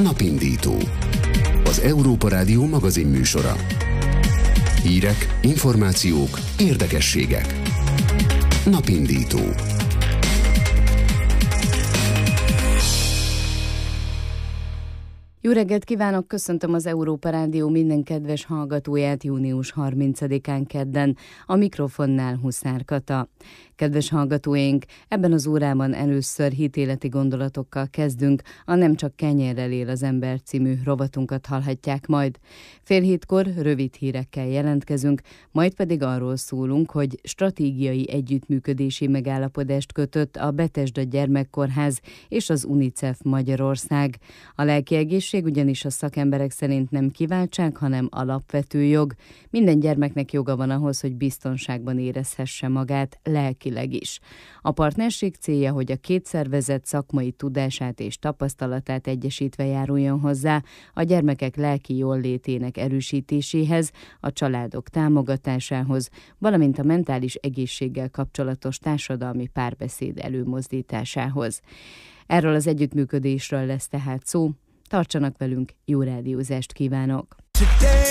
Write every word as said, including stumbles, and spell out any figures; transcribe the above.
Napindító. Az Európa Rádió magazin műsora. Hírek, információk, érdekességek. Napindító. Jó reggelt kívánok, köszöntöm az Európa Rádió minden kedves hallgatóját június harmincadikán kedden, a mikrofonnál Huszár Kata. Kedves hallgatóink, ebben az órában először hitéleti gondolatokkal kezdünk, a Nem csak kenyérrel él az ember című rovatunkat hallhatják majd. Fél hétkor rövid hírekkel jelentkezünk, majd pedig arról szólunk, hogy stratégiai együttműködési megállapodást kötött a Bethesda Gyermekkórház és az UNICEF Magyarország. A lelki egészség ugyanis a szakemberek szerint nem kiváltság, hanem alapvető jog. Minden gyermeknek joga van ahhoz, hogy biztonságban érezhesse magát lelkileg is. A partnerség célja, hogy a két szervezet szakmai tudását és tapasztalatát egyesítve járuljon hozzá a gyermekek lelki jóllétének erősítéséhez, a családok támogatásához, valamint a mentális egészséggel kapcsolatos társadalmi párbeszéd előmozdításához. Erről az együttműködésről lesz tehát szó. Tartsanak velünk, jó rádiózást kívánok!